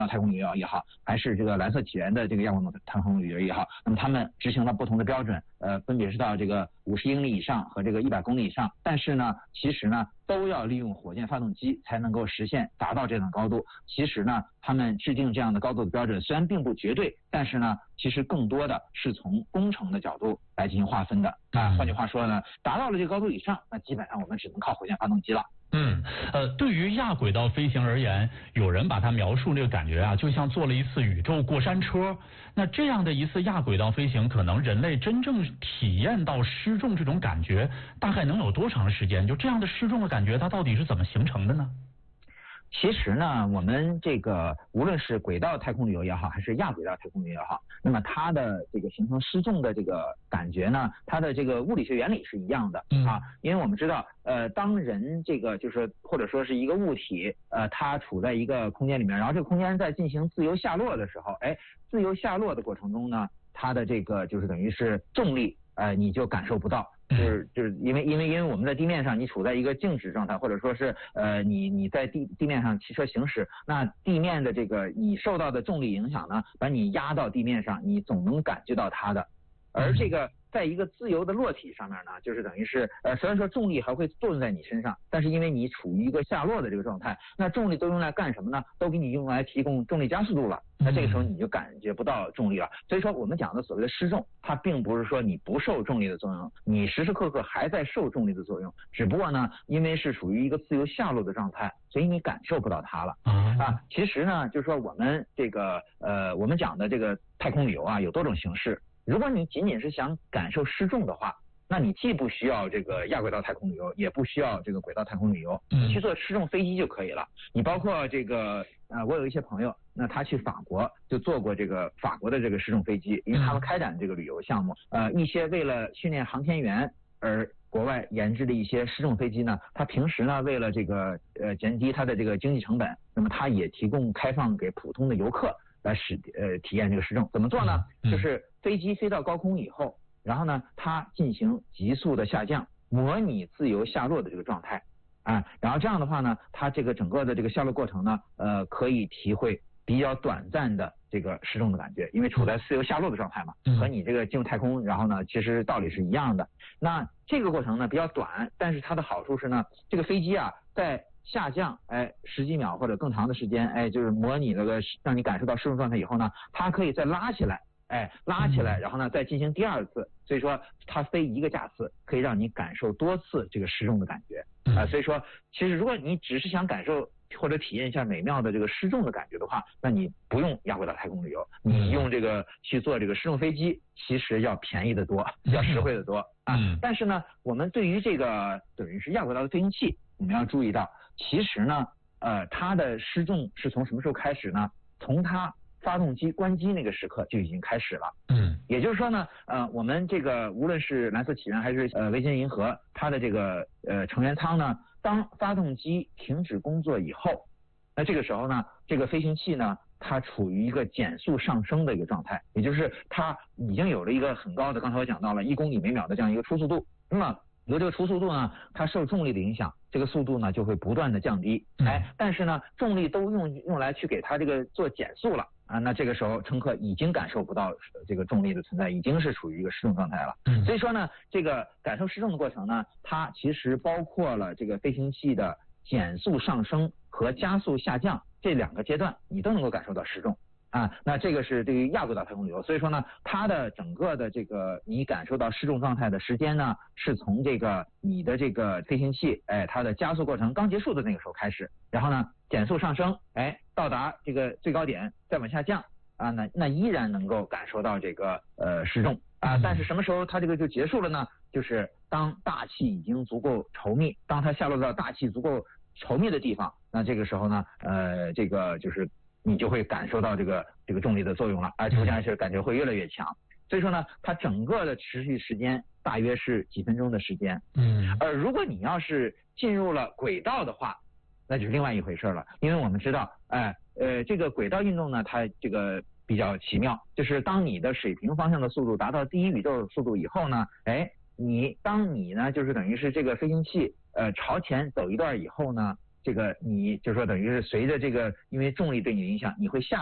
太空旅游也好，还是这个蓝色起源的这个亚广岛太空旅游也好，那么他们执行了不同的标准，分别是到这个50英里以上和这个100公里以上，但是呢，其实呢都要利用火箭发动机才能够实现达到这种高度。其实呢，他们制定这样的高度的标准虽然并不绝对，但是呢，其实更多的是从工程的角度来进行划分的。换句话说呢，达到了这个高度以上，那基本上我们只能靠火箭发动机了。 对于亚轨道飞行而言，有人把它描述这个感觉啊，就像坐了一次宇宙过山车。那这样的一次亚轨道飞行，可能人类真正体验到失重这种感觉，大概能有多长时间？就这样的失重的感觉，它到底是怎么形成的呢？ 其实呢，我们这个无论是轨道太空旅游也好，还是亚轨道太空旅游也好，那么它的这个形成失重的这个感觉呢，它的这个物理学原理是一样的啊。因为我们知道，当人这个就是或者说是一个物体，它处在一个空间里面，然后这个空间在进行自由下落的时候，自由下落的过程中呢，它的这个就是等于是重力，你就感受不到。就是因为我们在地面上，你处在一个静止状态，或者说是你在地面上骑车行驶，那地面的这个你受到的重力影响呢，把你压到地面上，你总能感觉到它的。而这个在一个自由的落体上面呢，就是等于是虽然说重力还会作用在你身上，但是因为你处于一个下落的这个状态，那重力都用来干什么呢？都给你用来提供重力加速度了。那这个时候你就感觉不到重力了。所以说我们讲的所谓的失重，它并不是说你不受重力的作用，你时时刻刻还在受重力的作用，只不过呢，因为是属于一个自由下落的状态，所以你感受不到它了。其实呢，就是说我们这个我们讲的这个太空旅游啊，有多种形式。如果你仅仅是想感受失重的话，那你既不需要这个亚轨道太空旅游，也不需要这个轨道太空旅游，你去坐失重飞机就可以了。你包括这个我有一些朋友，那他去法国就坐过这个法国的这个失重飞机，因为他们开展这个旅游项目，一些为了训练航天员而国外研制的一些失重飞机呢，它平时呢为了这个减低它的这个经济成本，那么它也提供开放给普通的游客来体验这个失重。怎么做呢？就是飞机飞到高空以后，然后呢它进行急速的下降，模拟自由下落的这个状态然后这样的话呢，它这个整个的这个下落过程呢可以体会比较短暂的这个失重的感觉，因为处在自由下落的状态嘛，和你这个进入太空，然后呢其实道理是一样的。那这个过程呢比较短，但是它的好处是呢，这个飞机啊在下降10几秒或者更长的时间，就是模拟那个让你感受到失重状态以后呢，它可以再拉起来，然后呢再进行第二次，所以说它飞一个架次可以让你感受多次这个失重的感觉所以说其实如果你只是想感受或者体验一下美妙的这个失重的感觉的话，那你不用亚轨道太空旅游，你用这个去做这个失重飞机，其实要便宜得多，要实惠得多但是呢，我们对于这个等于是亚轨道的飞行器，我们要注意到，其实呢，它的失重是从什么时候开始呢？从它发动机关机那个时刻就已经开始了。也就是说呢，我们这个无论是蓝色起源还是维京银河，它的这个成员舱呢，当发动机停止工作以后，那这个时候呢，这个飞行器呢，它处于一个减速上升的一个状态，也就是它已经有了一个很高的，刚才我讲到了1公里每秒的这样一个初速度。那么由这个初速度呢，它受重力的影响，这个速度呢就会不断的降低。但是呢，重力都用来去给它这个做减速了那这个时候乘客已经感受不到这个重力的存在，已经是处于一个失重状态了。所以说呢，这个感受失重的过程呢，它其实包括了这个飞行器的减速上升和加速下降这2个阶段，你都能够感受到失重那这个是对于亚轨道太空旅游。所以说呢，它的整个的这个你感受到失重状态的时间呢，是从这个你的这个飞行器它的加速过程刚结束的那个时候开始，然后呢减速上升到达这个最高点再往下降那依然能够感受到这个失重但是什么时候它这个就结束了呢？就是当大气已经足够稠密，当它下落到大气足够稠密的地方，那这个时候呢这个就是你就会感受到这个重力的作用了出现是感觉会越来越强。所以说呢，它整个的持续时间大约是几分钟的时间而如果你要是进入了轨道的话，那就是另外一回事了。因为我们知道这个轨道运动呢，它这个比较奇妙，就是当你的水平方向的速度达到第一宇宙速度以后呢当你呢就是等于是这个飞行器朝前走一段以后呢， 这个你就说等于是随着这个因为重力对你的影响，你会下